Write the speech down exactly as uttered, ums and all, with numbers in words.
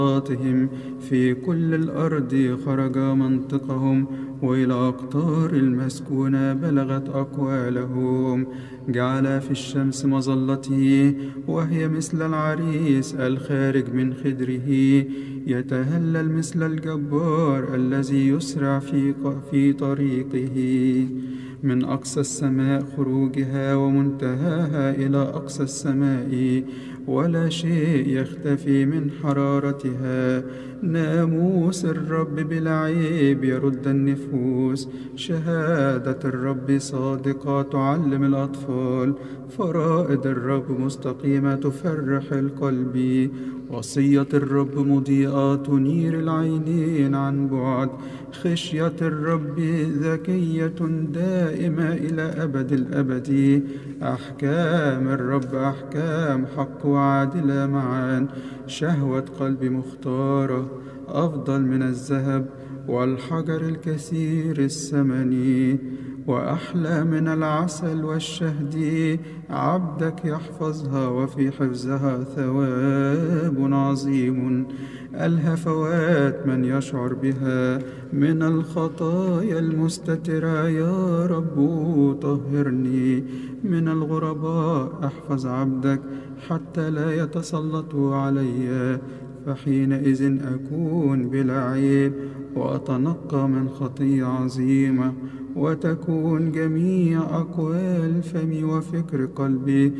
صلاتهم في كل الأرض خرج منطقهم، وإلى أقطار المسكونة بلغت أقوالهم. جعل في الشمس مظلته، وهي مثل العريس الخارج من خدره، يتهلل مثل الجبار الذي يسرع في في طريقه. من أقصى السماء خروجها، ومنتهاها إلى أقصى السماء، ولا شيء يختفي من حرارتها. ناموس الرب بلا عيب يرد النفوس، شهادة الرب صادقة تعلم الأطفال، فرائض الرب مستقيمة تفرح القلب. وصية الرب مضيئة تنير العينين عن بعد، خشية الرب ذكية دائمة إلى أبد الأبد. أحكام الرب أحكام حق وعادلة معا، شهوة قلب مختارة أفضل من الذهب والحجر الكثير الثمن، وأحلى من العسل والشهد. عبدك يحفظها، وفي حفظها ثواب عظيم. الهفوات من يشعر بها من الخطايا المستترة. يا رب طهرني من الغرباء، احفظ عبدك حتى لا يتسلطوا علي، فحينئذ أكون بلا عيب وأتنقى من خطية عظيمة، وتكون جميع أقوال فمي وفكر قلبي